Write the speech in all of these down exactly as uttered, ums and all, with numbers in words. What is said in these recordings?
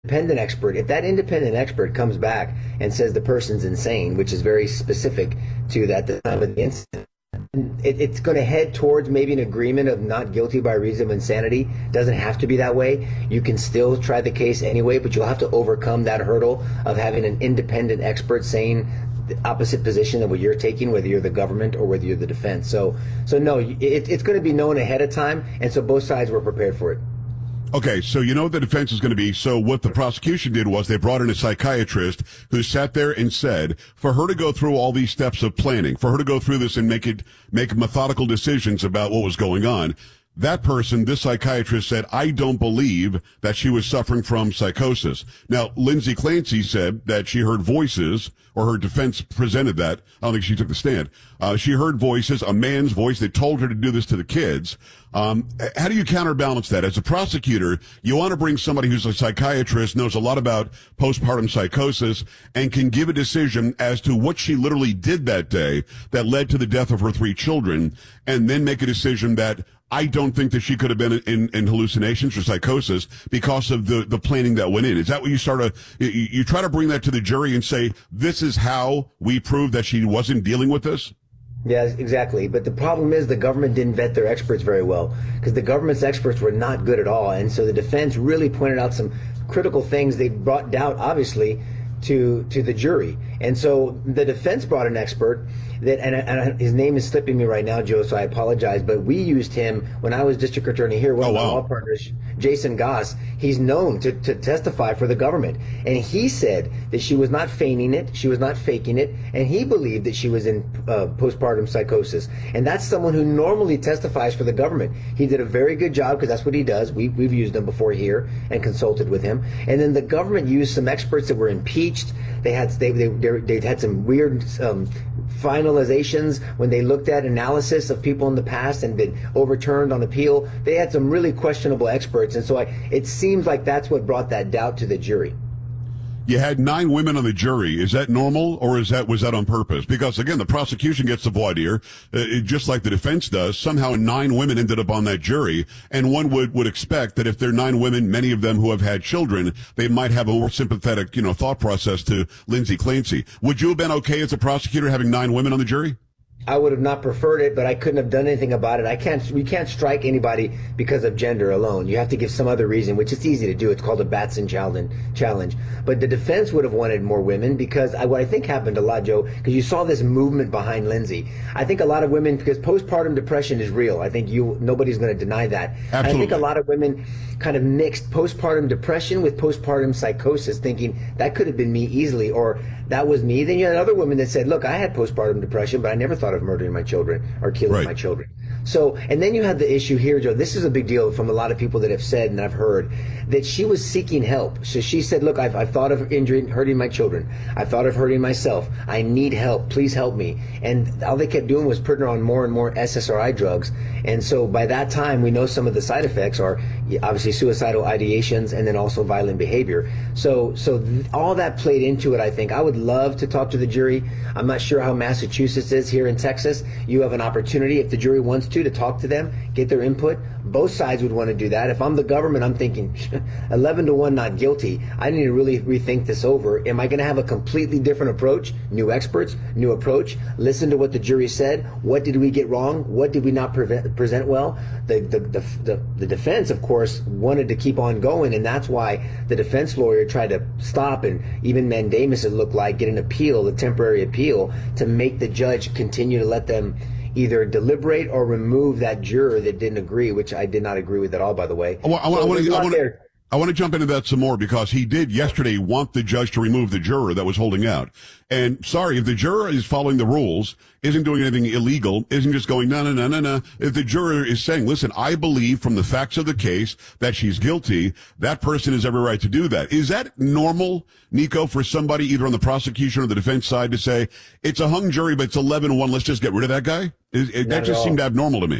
independent expert, if that independent expert comes back and says the person's insane, which is very specific to that the time of the incident, it, it's going to head towards maybe an agreement of not guilty by reason of insanity. Doesn't have to be that way. You can still try the case anyway, but you'll have to overcome that hurdle of having an independent expert saying the opposite position of what you're taking, whether you're the government or whether you're the defense. So, so no, it, it's going to be known ahead of time, and so both sides were prepared for it. Okay, so you know what the defense is going to be. So what the prosecution did was they brought in a psychiatrist who sat there and said, for her to go through all these steps of planning, for her to go through this and make it, make methodical decisions about what was going on, that person, this psychiatrist, said, I don't believe that she was suffering from psychosis. Now, Lindsay Clancy said that she heard voices, or her defense presented that. I don't think she took the stand. Uh, she heard voices, a man's voice that told her to do this to the kids. Um, how do you counterbalance that? As a prosecutor, you want to bring somebody who's a psychiatrist, knows a lot about postpartum psychosis, and can give a decision as to what she literally did that day that led to the death of her three children, and then make a decision that I don't think that she could have been in, in hallucinations or psychosis because of the, the planning that went in. Is that what you start to, you, you try to bring that to the jury and say, this is how we prove that she wasn't dealing with this? Yes, exactly. But the problem is the government didn't vet their experts very well, because the government's experts were not good at all. And so the defense really pointed out some critical things. They brought doubt, obviously, to to the jury. And so the defense brought an expert that, and, and his name is slipping me right now, Joe, so I apologize, but we used him when I was district attorney here. One oh, of my wow. law partners, Jason Goss, he's known to, to testify for the government. And he said that she was not feigning it, she was not faking it, and he believed that she was in uh, postpartum psychosis. And that's someone who normally testifies for the government. He did a very good job, because that's what he does. We, we've used him before here and consulted with him. And then the government used some experts that were impeached. They had they they they had some weird um, finalizations when they looked at analysis of people in the past and been overturned on appeal. They had some really questionable experts, and so I, it seems like that's what brought that doubt to the jury. You had nine women on the jury. Is that normal, or is that was that on purpose? Because again, the prosecution gets the voir dire, uh, it, just like the defense does. Somehow, nine women ended up on that jury, and one would would expect that if they're nine women, many of them who have had children, they might have a more sympathetic, you know, thought process to Lindsay Clancy. Would you have been okay as a prosecutor having nine women on the jury? I would have not preferred it, but I couldn't have done anything about it. I can't, we can't strike anybody because of gender alone. You have to give some other reason, which is easy to do. It's called a Batson challenge. But the defense would have wanted more women, because I, what I think happened a lot, Joe, because you saw this movement behind Lindsay. I think a lot of women, because postpartum depression is real. I think you, nobody's going to deny that. Absolutely. I think a lot of women kind of mixed postpartum depression with postpartum psychosis, thinking that could have been me easily, or that was me. Then you had other women that said, look, I had postpartum depression, but I never thought of murdering my children or killing right. my children. So, and then you had the issue here, Joe. This is a big deal from a lot of people that have said, and I've heard, that she was seeking help. So she said, look, I've, I've thought of injuring, hurting my children. I've thought of hurting myself. I need help. Please help me. And all they kept doing was putting her on more and more S S R I drugs. And so by that time, we know some of the side effects are obviously suicidal ideations and then also violent behavior. So, so th- all that played into it, I think. I would love to talk to the jury. I'm not sure how Massachusetts is here in Texas. You have an opportunity, if the jury wants to, to talk to them, get their input. Both sides would want to do that. If I'm the government, I'm thinking eleven to one not guilty. I need to really rethink this over. Am I going to have a completely different approach? New experts, new approach. Listen to what the jury said. What did we get wrong? What did we not prevent, present well? The, the, the, the, the defense, of course, wanted to keep on going, and that's why the defense lawyer tried to stop, and even mandamus, it looked like, get an appeal, a temporary appeal, to make the judge continue to let them either deliberate or remove that juror that didn't agree, which I did not agree with at all, by the way. I want, I want, so I want, to, I want, to, I want to jump into that some more, because he did yesterday want the judge to remove the juror that was holding out. And sorry, if the juror is following the rules, isn't doing anything illegal, isn't just going, no, no, no, no, no. If the juror is saying, listen, I believe from the facts of the case that she's guilty, that person has every right to do that. Is that normal, Nico, for somebody either on the prosecution or the defense side to say, it's a hung jury, but it's eleven one, let's just get rid of that guy? It, it, that just all. seemed abnormal to me.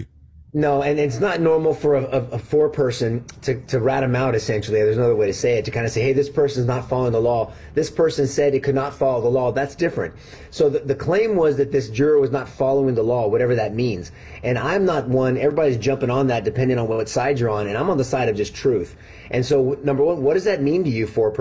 No, and it's not normal for a, a, a four person to, to rat him out, essentially. There's another way to say it, to kind of say, hey, this person's not following the law. This person said it could not follow the law. That's different. So the, the claim was that this juror was not following the law, whatever that means. And I'm not one, everybody's jumping on that depending on what side you're on, and I'm on the side of just truth. And so, number one, what does that mean to you, four